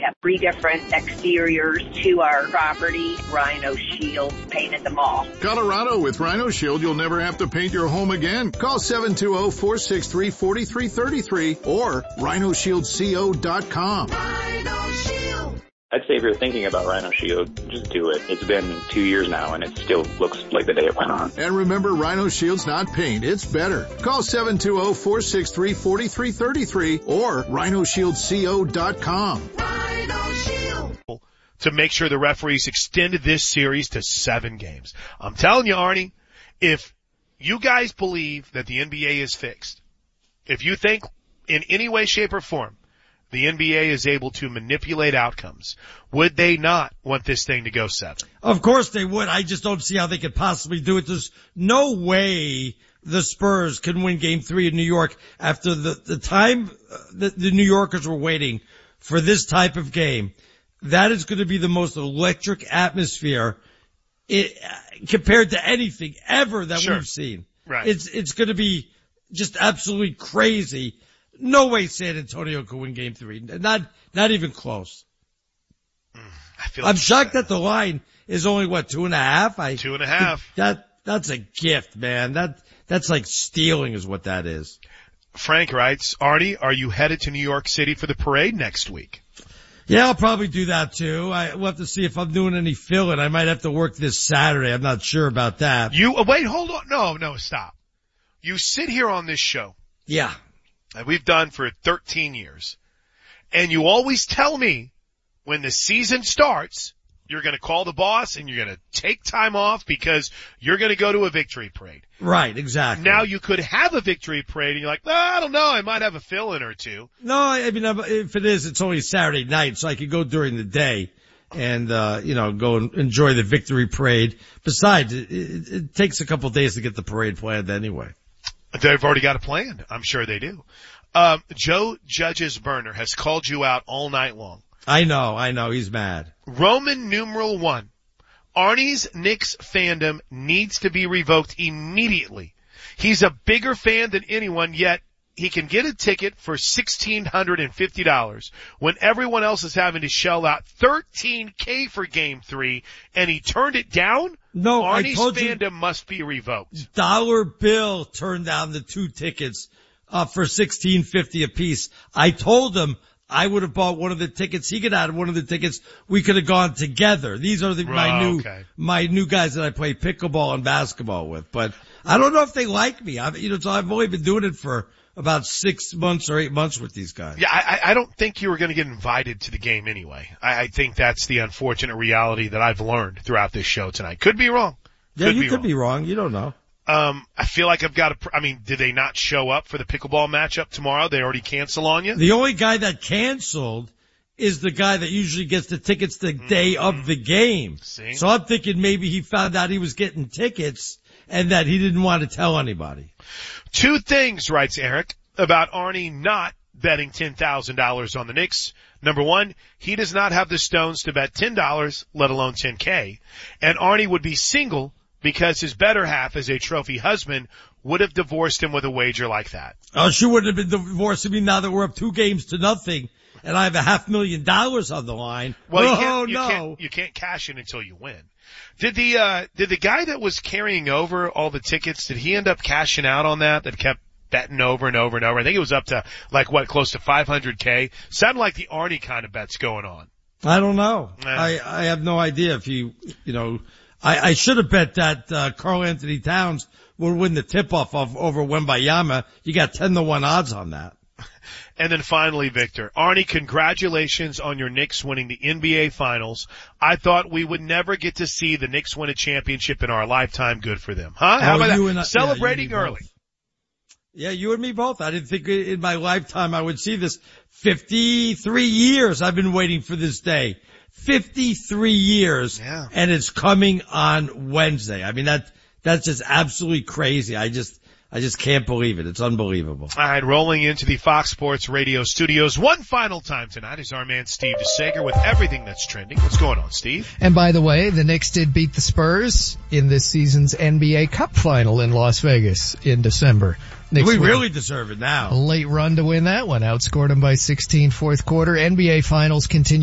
have 3 different exteriors to our property. Rhino Shield painted them all. Colorado, with Rhino Shield, you'll never have to paint your home again. Call 720-463-4333 or rhinoshieldco.com. Rhino Shield. I'd say if you're thinking about Rhino Shield, just do it. It's been 2 years now, and it still looks like the day it went on. And remember, Rhino Shield's not paint, it's better. Call 720-463-4333 or rhinoshieldco.com. Rhino Shield. To make sure the referees extended this series to 7 games. I'm telling you, Arnie, if you guys believe that the NBA is fixed, if you think in any way, shape, or form the NBA is able to manipulate outcomes, would they not want this thing to go 7? Of course they would. I just don't see how they could possibly do it. There's no way the Spurs can win Game 3 in New York after the time that the New Yorkers were waiting for this type of game. That is going to be the most electric atmosphere compared to anything ever that we've seen. Right. It's going to be just absolutely crazy. No way San Antonio could win Game 3. Not even close. I'm shocked that the line is only 2.5. 2.5. That's a gift, man. That's like stealing is what that is. Frank writes, Artie, are you headed to New York City for the parade next week? Yeah, I'll probably do that too. We'll have to see if I'm doing any fill-in. I might have to work this Saturday. I'm not sure about that. Wait, hold on. No, stop. You sit here on this show. Yeah. That we've done for 13 years. And you always tell me when the season starts, you're going to call the boss and you're going to take time off because you're going to go to a victory parade. Right, exactly. Now you could have a victory parade and you're like, I don't know, I might have a fill-in or two. No, I mean, if it is, it's only Saturday night, so I could go during the day and, go and enjoy the victory parade. Besides, it takes a couple of days to get the parade planned anyway. They've already got it planned. I'm sure they do. Joe Judge's burner has called you out all night long. I know. He's mad. Roman numeral 1. Arnie's Knicks fandom needs to be revoked immediately. He's a bigger fan than anyone, yet he can get a ticket for $1,650 when everyone else is having to shell out $13,000 for Game 3, and he turned it down? No, Arnie's I told fandom must be revoked. Dollar Bill turned down the 2 tickets for $1,650 apiece. I told him I would have bought one of the tickets. He could have one of the tickets. We could have gone together. These are my new guys that I play pickleball and basketball with. But I don't know if they like me. So I've only been doing it for about 6 months or 8 months with these guys. Yeah, I don't think you were going to get invited to the game anyway. I think that's the unfortunate reality that I've learned throughout this show tonight. Could be wrong. You could be wrong. You don't know. I feel like did they not show up for the pickleball matchup tomorrow? They already cancel on you? The only guy that canceled is the guy that usually gets the tickets the day of the game. See? So I'm thinking maybe he found out he was getting tickets and that he didn't want to tell anybody. 2 things, writes Eric, about Arnie not betting $10,000 on the Knicks. Number 1, he does not have the stones to bet $10, let alone $10,000. And Arnie would be single because his better half as a trophy husband would have divorced him with a wager like that. Oh, she wouldn't have been divorcing me now that we're up 2 games to nothing and I have $500,000 on the line. Well, you can't cash in until you win. Did the guy that was carrying over all the tickets, did he end up cashing out on that kept betting over and over and over? I think it was up to close to $500,000. Sounded like the Arnie kind of bets going on. I don't know. I have no idea if I should have bet that Karl Anthony Towns would win the tip-off over Wembanyama. You got 10-1 odds on that. And then finally, Victor, Arnie, congratulations on your Knicks winning the NBA Finals. I thought we would never get to see the Knicks win a championship in our lifetime. Good for them. Huh? How about that? Celebrating early. Yeah, you and me both. I didn't think in my lifetime I would see this. 53 years I've been waiting for this day. 53 years. Yeah. And it's coming on Wednesday. I mean, that's just absolutely crazy. I just can't believe it. It's unbelievable. All right, rolling into the Fox Sports Radio studios one final time tonight is our man Steve DeSager with everything that's trending. What's going on, Steve? And by the way, the Knicks did beat the Spurs in this season's NBA Cup final in Las Vegas in December. Knicks we really deserve it now. A late run to win that one. Outscored them by 16 fourth quarter. NBA Finals continue.